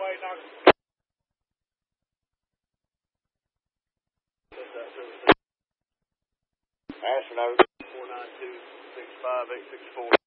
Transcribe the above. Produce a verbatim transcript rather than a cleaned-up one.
runway, knock. Astronaut four nine two six five eight six four.